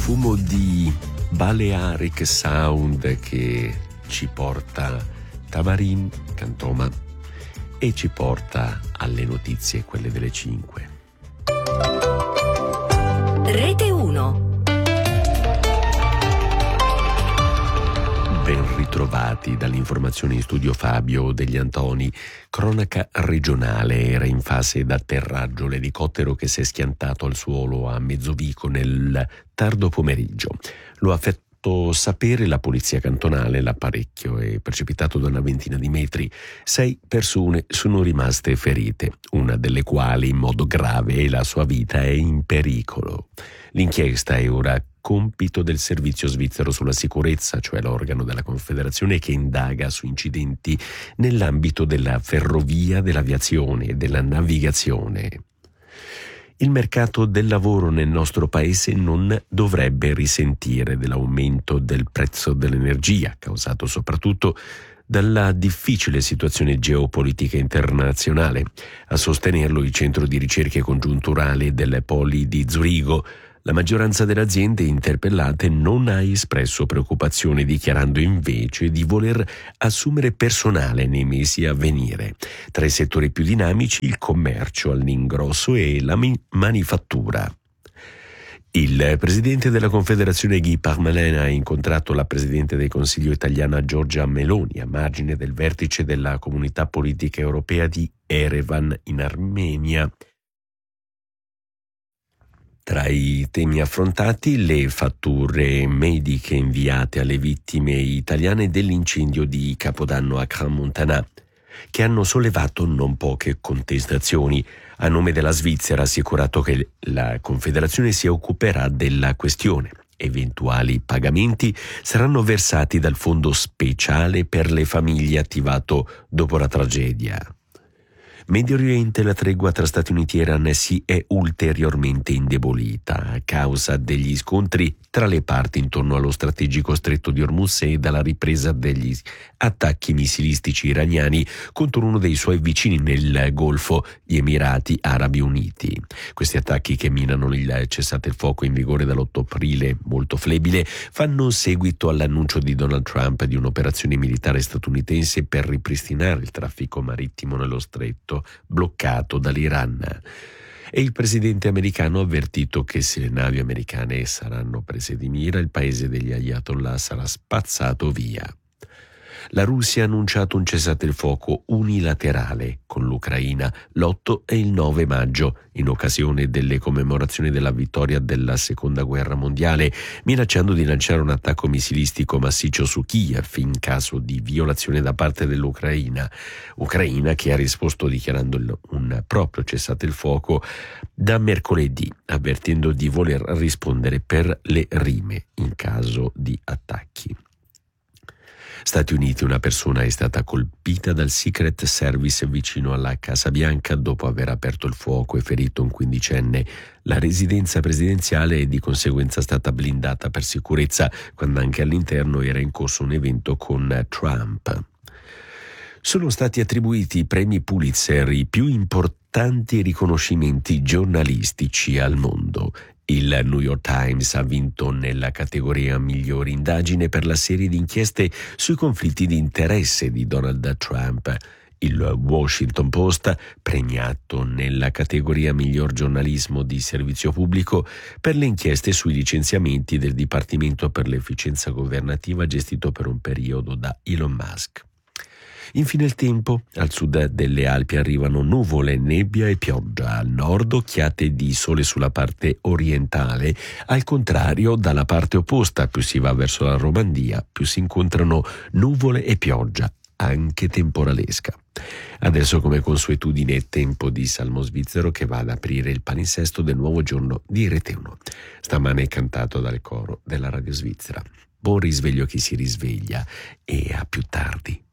profumo di Balearic Sound che ci porta Tamarin Cantoma e ci porta alle notizie, quelle delle 5. Rete 1. Ben ritrovati dall'informazione in studio Fabio Degli Antoni. Cronaca regionale: era in fase d'atterraggio l'elicottero che si è schiantato al suolo a Mezzovico nel tardo pomeriggio. Lo ha fatto sapere la polizia cantonale. L'apparecchio è precipitato da una ventina di metri. 6 persone sono rimaste ferite, una delle quali in modo grave, e la sua vita è in pericolo. L'inchiesta è ora compito del Servizio Svizzero sulla Sicurezza, cioè l'organo della Confederazione che indaga su incidenti nell'ambito della ferrovia, dell'aviazione e della navigazione. Il mercato del lavoro nel nostro paese non dovrebbe risentire dell'aumento del prezzo dell'energia, causato soprattutto dalla difficile situazione geopolitica internazionale. A sostenerlo il Centro di Ricerche Congiunturali del Poli di Zurigo. La maggioranza delle aziende interpellate non ha espresso preoccupazione, dichiarando invece di voler assumere personale nei mesi a venire. Tra i settori più dinamici il commercio all'ingrosso e la manifattura. Il presidente della Confederazione Guy Parmelin ha incontrato la presidente del Consiglio italiana Giorgia Meloni a margine del vertice della Comunità Politica Europea di Erevan in Armenia. Tra i temi affrontati, le fatture mediche inviate alle vittime italiane dell'incendio di Capodanno a Crans-Montana, che hanno sollevato non poche contestazioni. A nome della Svizzera ha assicurato che la Confederazione si occuperà della questione. Eventuali pagamenti saranno versati dal Fondo Speciale per le Famiglie attivato dopo la tragedia. Medio Oriente: la tregua tra Stati Uniti e Iran si è ulteriormente indebolita a causa degli scontri tra le parti intorno allo strategico stretto di Hormuz e dalla ripresa degli attacchi missilistici iraniani contro uno dei suoi vicini nel Golfo, gli Emirati Arabi Uniti. Questi attacchi, che minano il cessate il fuoco in vigore dall'8 aprile, molto flebile, fanno seguito all'annuncio di Donald Trump di un'operazione militare statunitense per ripristinare il traffico marittimo nello stretto, bloccato dall'Iran. E il presidente americano ha avvertito che se le navi americane saranno prese di mira, il paese degli Ayatollah sarà spazzato via. La Russia ha annunciato un cessate il fuoco unilaterale con l'Ucraina l'8 e il 9 maggio, in occasione delle commemorazioni della vittoria della Seconda Guerra Mondiale, minacciando di lanciare un attacco missilistico massiccio su Kiev in caso di violazione da parte dell'Ucraina. Ucraina che ha risposto dichiarando un proprio cessate il fuoco da mercoledì, avvertendo di voler rispondere per le rime in caso di attacchi. Stati Uniti: una persona è stata colpita dal Secret Service vicino alla Casa Bianca dopo aver aperto il fuoco e ferito un 15enne. La residenza presidenziale è di conseguenza stata blindata per sicurezza, quando anche all'interno era in corso un evento con Trump. Sono stati attribuiti i premi Pulitzer, i più importanti riconoscimenti giornalistici al mondo. Il New York Times ha vinto nella categoria migliori indagine per la serie di inchieste sui conflitti di interesse di Donald Trump. Il Washington Post, premiato nella categoria miglior giornalismo di servizio pubblico per le inchieste sui licenziamenti del Dipartimento per l'Efficienza Governativa gestito per un periodo da Elon Musk. Infine il tempo: al sud delle Alpi arrivano nuvole, nebbia e pioggia, al nord occhiate di sole sulla parte orientale. Al contrario, dalla parte opposta, più si va verso la Romandia, più si incontrano nuvole e pioggia, anche temporalesca. Adesso, come consuetudine, è tempo di Salmo Svizzero che va ad aprire il palinsesto del nuovo giorno di Rete 1. Stamane è cantato dal coro della Radio Svizzera. Buon risveglio a chi si risveglia e a più tardi.